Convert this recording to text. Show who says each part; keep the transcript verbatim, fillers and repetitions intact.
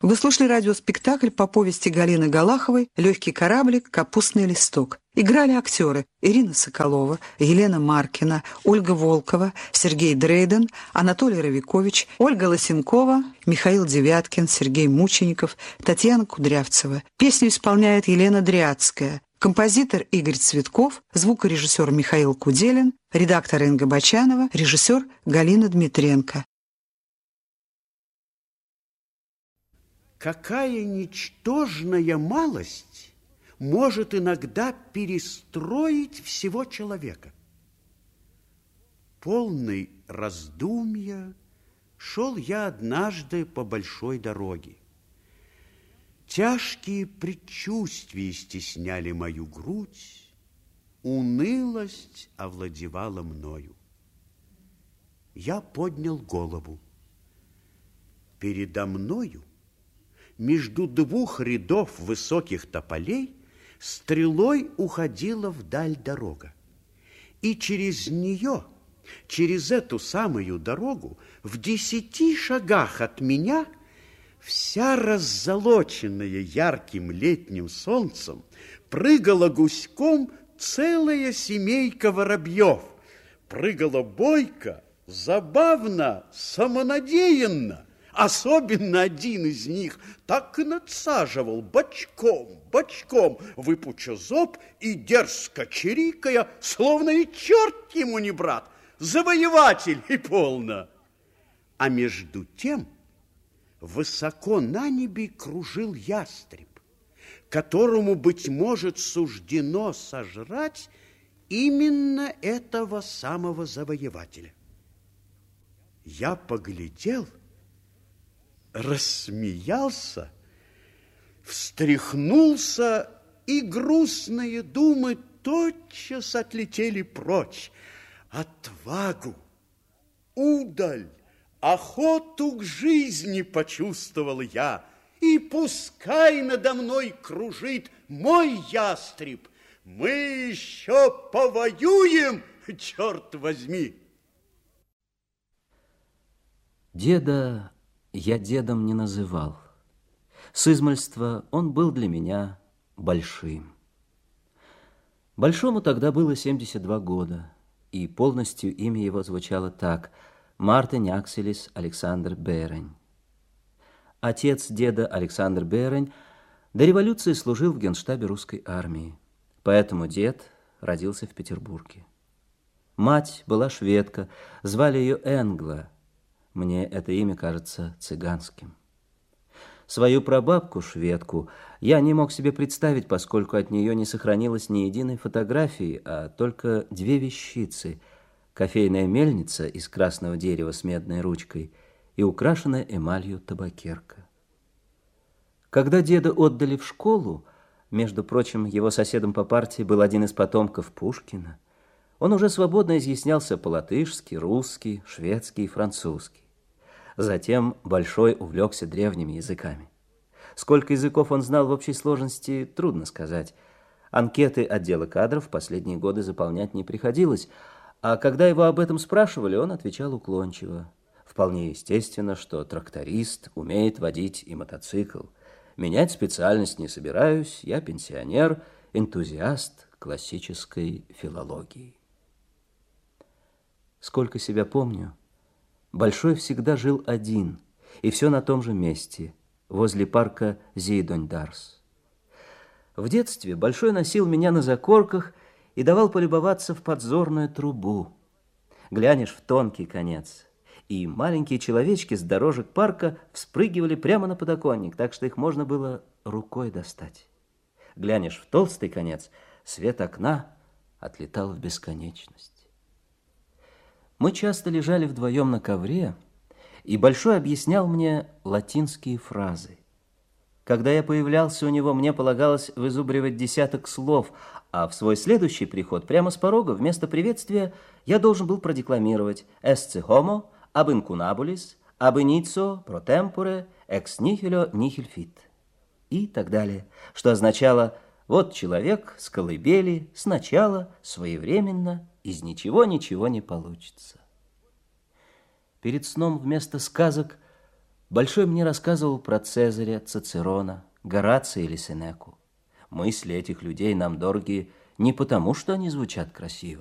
Speaker 1: Вы слушали радиоспектакль по повести Галины Галаховой «Легкий кораблик. Капустный листок». Играли актеры Ирина Соколова, Елена Маркина, Ольга Волкова, Сергей Дрейден, Анатолий Равикович, Ольга Лосенкова, Михаил Девяткин, Сергей Мучеников, Татьяна Кудрявцева. Песню исполняет Елена Дряцкая. Композитор Игорь Цветков, звукорежиссер Михаил Куделин, редактор Инга Бочанова, режиссер Галина Дмитренко.
Speaker 2: Какая ничтожная малость может иногда перестроить всего человека? Полный раздумья шел я однажды по большой дороге. Тяжкие предчувствия стесняли мою грудь, унылость овладевала мною. Я поднял голову. Передо мною между двух рядов высоких тополей стрелой уходила вдаль дорога. И через нее, через эту самую дорогу, в десяти шагах от меня, вся раззолоченная ярким летним солнцем, прыгала гуськом целая семейка воробьев. Прыгала бойко, забавно, самонадеянно. Особенно один из них так и надсаживал бочком, бочком, выпуча зоб и дерзко чирикая, словно и черт ему не брат, завоеватель и полно. А между тем высоко на небе кружил ястреб, которому, быть может, суждено сожрать именно этого самого завоевателя. Я поглядел, рассмеялся, встряхнулся, и грустные думы тотчас отлетели прочь. Отвагу, удаль, охоту к жизни почувствовал я, и пускай надо мной кружит мой ястреб, мы еще повоюем, черт возьми.
Speaker 3: Деда я дедом не называл. С измальства он был для меня большим. Большому тогда было семьдесят два года, и полностью имя его звучало так: Мартин Акселис Александр Берень. Отец деда Александр Берень до революции служил в генштабе русской армии, поэтому дед родился в Петербурге. Мать была шведка, звали ее Энгла. Мне это имя кажется цыганским. Свою прабабку, шведку, я не мог себе представить, поскольку от нее не сохранилось ни единой фотографии, а только две вещицы: кофейная мельница из красного дерева с медной ручкой и украшенная эмалью табакерка. Когда деда отдали в школу, между прочим, его соседом по партии был один из потомков Пушкина, он уже свободно изъяснялся по-латышски, русски, шведски и французски. Затем Большой увлекся древними языками. Сколько языков он знал в общей сложности, трудно сказать. Анкеты отдела кадров в последние годы заполнять не приходилось, а когда его об этом спрашивали, он отвечал уклончиво. Вполне естественно, что тракторист умеет водить и мотоцикл. Менять специальность не собираюсь, я пенсионер, энтузиаст классической филологии. Сколько себя помню, Большой всегда жил один, и все на том же месте, возле парка Зейдонь-Дарс. В детстве Большой носил меня на закорках и давал полюбоваться в подзорную трубу. Глянешь в тонкий конец, и маленькие человечки с дорожек парка вспрыгивали прямо на подоконник, так что их можно было рукой достать. Глянешь в толстый конец, свет окна отлетал в бесконечность. Мы часто лежали вдвоем на ковре, и Большой объяснял мне латинские фразы. Когда я появлялся у него, мне полагалось вызубривать десяток слов, а в свой следующий приход прямо с порога вместо приветствия я должен был продекламировать «Esce homo, ab incunabulis, ab initio pro tempore, ex nihilo nihil fit» и так далее, что означало «Вот человек с колыбели, сначала, своевременно, из ничего ничего не получится». Перед сном вместо сказок Большой мне рассказывал про Цезаря, Цицерона, Горация или Сенеку. Мысли этих людей нам дороги не потому, что они звучат красиво,